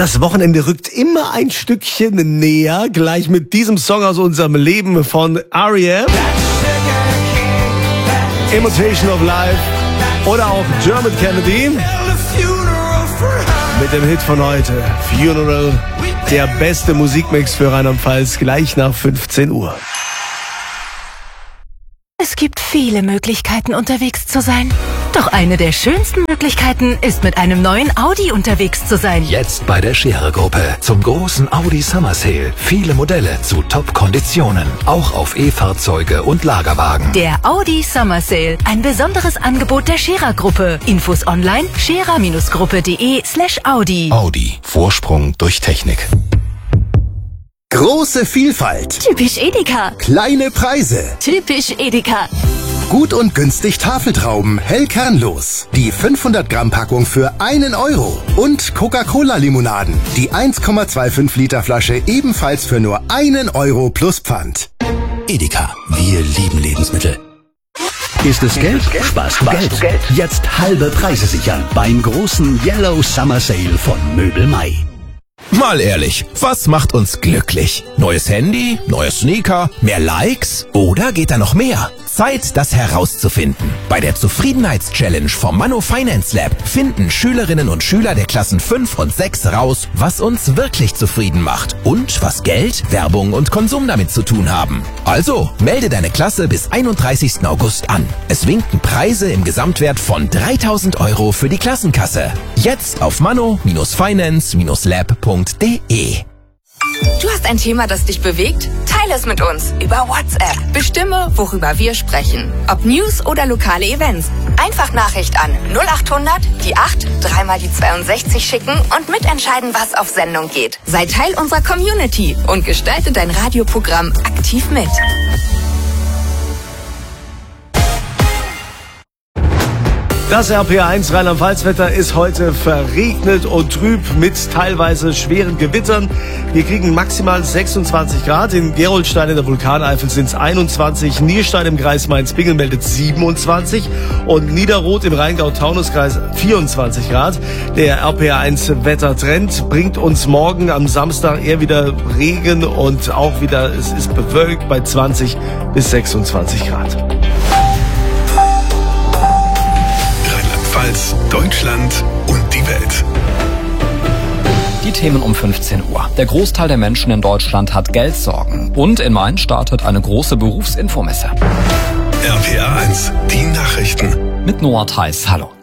Das Wochenende rückt immer ein Stückchen näher, gleich mit diesem Song aus unserem Leben von R.E.M. Imitation of Life oder auch Dermot Kennedy mit dem Hit von heute, Funeral, der beste Musikmix für Rheinland-Pfalz, gleich nach 15 Uhr. Es gibt viele Möglichkeiten, unterwegs zu sein. Doch eine der schönsten Möglichkeiten ist, mit einem neuen Audi unterwegs zu sein. Jetzt bei der Scherer-Gruppe zum großen Audi Summer Sale. Viele Modelle zu Top-Konditionen. Auch auf E-Fahrzeuge und Lagerwagen. Der Audi Summer Sale. Ein besonderes Angebot der Scherer-Gruppe. Infos online scherer-gruppe.de/Audi. Audi. Vorsprung durch Technik. Große Vielfalt. Typisch Edeka. Kleine Preise. Typisch Edeka. Gut und günstig Tafeltrauben, hell kernlos. Die 500 Gramm Packung für 1 Euro. Und Coca-Cola-Limonaden. Die 1,25 Liter Flasche ebenfalls für nur 1 Euro plus Pfand. Edeka. Wir lieben Lebensmittel. Ist es Geld? Sparst du Geld. Jetzt halbe Preise sichern beim großen Yellow Summer Sale von Möbel Mai. Mal ehrlich, was macht uns glücklich? Neues Handy, neue Sneaker, mehr Likes oder geht da noch mehr? Zeit, das herauszufinden. Bei der Zufriedenheits-Challenge vom Manno Finance Lab finden Schülerinnen und Schüler der Klassen 5 und 6 raus, was uns wirklich zufrieden macht und was Geld, Werbung und Konsum damit zu tun haben. Also, melde deine Klasse bis 31. August an. Es winken Preise im Gesamtwert von 3.000 Euro für die Klassenkasse. Jetzt auf manno-finance-lab.de. Du hast ein Thema, das dich bewegt? Teile es mit uns über WhatsApp. Bestimme, worüber wir sprechen. Ob News oder lokale Events. Einfach Nachricht an 0800 die 8 3 mal die 62 schicken und mitentscheiden, was auf Sendung geht. Sei Teil unserer Community und gestalte dein Radioprogramm aktiv mit. Das RPR1 Rheinland-Pfalz-Wetter ist heute verregnet und trüb mit teilweise schweren Gewittern. Wir kriegen maximal 26 Grad. In Gerolstein in der Vulkaneifel sind es 21. Nierstein im Kreis Mainz-Bingen meldet 27. Und Niederroth im Rheingau-Taunus-Kreis 24 Grad. Der RPR1-Wettertrend bringt uns morgen am Samstag eher wieder Regen und auch wieder, es ist bewölkt bei 20 bis 26 Grad. Deutschland und die Welt. Die Themen um 15 Uhr. Der Großteil der Menschen in Deutschland hat Geldsorgen. Und in Mainz startet eine große Berufsinfomesse. RPR1, die Nachrichten. Mit Noah Theis, hallo.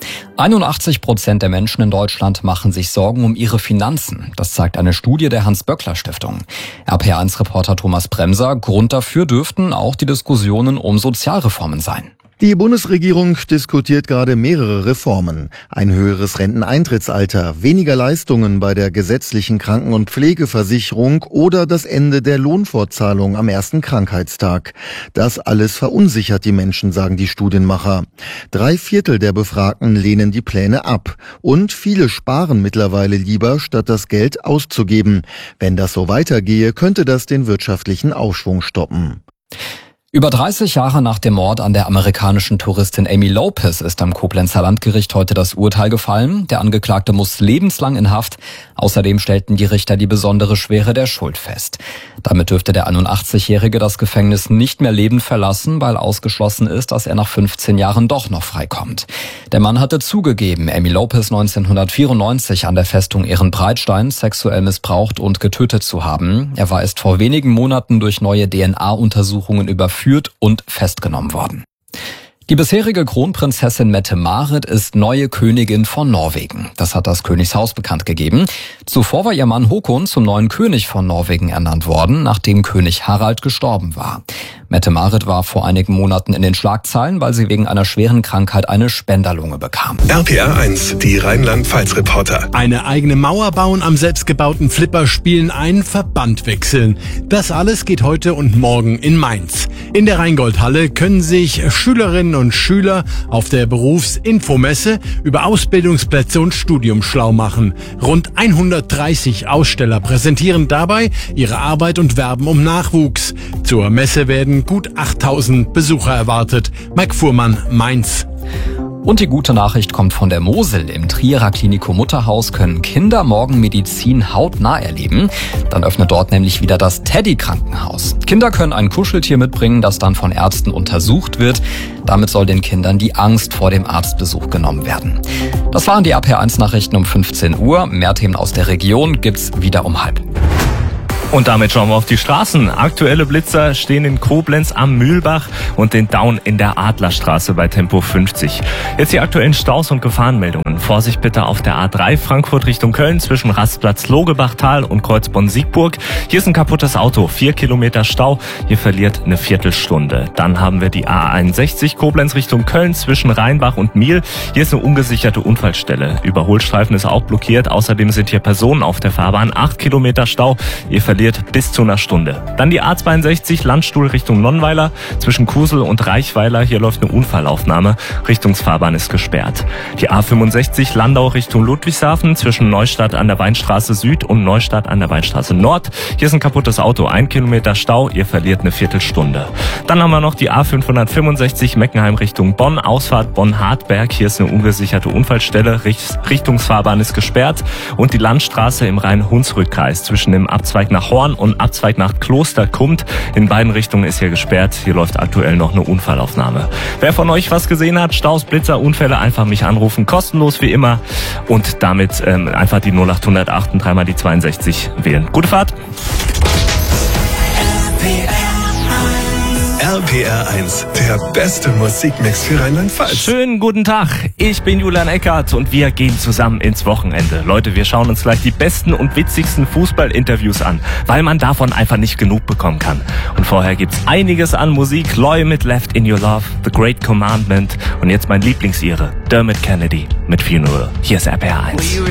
81% der Menschen in Deutschland machen sich Sorgen um ihre Finanzen. Das zeigt eine Studie der Hans-Böckler-Stiftung. RPR1-Reporter Thomas Bremser, Grund dafür dürften auch die Diskussionen um Sozialreformen sein. Die Bundesregierung diskutiert gerade mehrere Reformen. Ein höheres Renteneintrittsalter, weniger Leistungen bei der gesetzlichen Kranken- und Pflegeversicherung oder das Ende der Lohnfortzahlung am ersten Krankheitstag. Das alles verunsichert die Menschen, sagen die Studienmacher. 3/4 der Befragten lehnen die Pläne ab. Und viele sparen mittlerweile lieber, statt das Geld auszugeben. Wenn das so weitergehe, könnte das den wirtschaftlichen Aufschwung stoppen. Über 30 Jahre nach dem Mord an der amerikanischen Touristin Amy Lopez ist am Koblenzer Landgericht heute das Urteil gefallen. Der Angeklagte muss lebenslang in Haft. Außerdem stellten die Richter die besondere Schwere der Schuld fest. Damit dürfte der 81-Jährige das Gefängnis nicht mehr lebend verlassen, weil ausgeschlossen ist, dass er nach 15 Jahren doch noch freikommt. Der Mann hatte zugegeben, Amy Lopez 1994 an der Festung Ehrenbreitstein sexuell missbraucht und getötet zu haben. Er war erst vor wenigen Monaten durch neue DNA-Untersuchungen überführt und festgenommen worden. Die bisherige Kronprinzessin Mette-Marit ist neue Königin von Norwegen. Das hat das Königshaus bekannt gegeben. Zuvor war ihr Mann Håkon zum neuen König von Norwegen ernannt worden, nachdem König Harald gestorben war. Mette-Marit war vor einigen Monaten in den Schlagzeilen, weil sie wegen einer schweren Krankheit eine Spenderlunge bekam. RPR1, die Rheinland-Pfalz-Reporter. Eine eigene Mauer bauen, am selbstgebauten Flipper spielen, einen Verband wechseln. Das alles geht heute und morgen in Mainz. In der Rheingoldhalle können sich Schülerinnen und Schüler auf der Berufsinfomesse über Ausbildungsplätze und Studium schlau machen. Rund 130 Aussteller präsentieren dabei ihre Arbeit und werben um Nachwuchs. Zur Messe werden gut 8.000 Besucher erwartet. Mike Fuhrmann, Mainz. Und die gute Nachricht kommt von der Mosel. Im Trierer Klinikum Mutterhaus können Kinder morgen Medizin hautnah erleben. Dann öffnet dort nämlich wieder das Teddy-Krankenhaus. Kinder können ein Kuscheltier mitbringen, das dann von Ärzten untersucht wird. Damit soll den Kindern die Angst vor dem Arztbesuch genommen werden. Das waren die RPR1-Nachrichten um 15 Uhr. Mehr Themen aus der Region gibt's wieder um 12:30. Und damit schauen wir auf die Straßen. Aktuelle Blitzer stehen in Koblenz am Mühlbach und den Down in der Adlerstraße bei Tempo 50. Jetzt die aktuellen Staus und Gefahrenmeldungen. Vorsicht bitte auf der A3 Frankfurt Richtung Köln zwischen Rastplatz Logebachtal und Kreuzbonn-Siegburg. Hier ist ein kaputtes Auto, 4 Kilometer Stau. Hier verliert eine Viertelstunde. Dann haben wir die A61 Koblenz Richtung Köln zwischen Rheinbach und Miel. Hier ist eine ungesicherte Unfallstelle. Überholstreifen ist auch blockiert. Außerdem sind hier Personen auf der Fahrbahn. 8 Kilometer Stau. Ihr verliert bis zu einer Stunde. Dann die A62 Landstuhl Richtung Nonnweiler zwischen Kusel und Reichweiler. Hier läuft eine Unfallaufnahme. Richtungsfahrbahn ist gesperrt. Die A65 Landau Richtung Ludwigshafen zwischen Neustadt an der Weinstraße Süd und Neustadt an der Weinstraße Nord. Hier ist ein kaputtes Auto. 1 Kilometer Stau. Ihr verliert eine Viertelstunde. Dann haben wir noch die A565 Meckenheim Richtung Bonn. Ausfahrt Bonn-Hartberg. Hier ist eine ungesicherte Unfallstelle. Richtungsfahrbahn ist gesperrt. Und die Landstraße im Rhein-Hunsrück-Kreis zwischen dem Abzweig nach Horn und Abzweig nach Klosterkummt. In beiden Richtungen ist hier gesperrt. Hier läuft aktuell noch eine Unfallaufnahme. Wer von euch was gesehen hat, Staus, Blitzer, Unfälle, einfach mich anrufen. Kostenlos wie immer. Und damit einfach die 0808 und dreimal die 62 wählen. Gute Fahrt. RPR1, der beste Musikmix für Rheinland-Pfalz. Schönen guten Tag, ich bin Julian Eckert und wir gehen zusammen ins Wochenende. Leute, wir schauen uns gleich die besten und witzigsten Fußballinterviews an, weil man davon einfach nicht genug bekommen kann. Und vorher gibt's einiges an Musik. Loy mit Left in Your Love, The Great Commandment und jetzt mein Lieblingsire, Dermot Kennedy mit Funeral. Hier ist RPR1.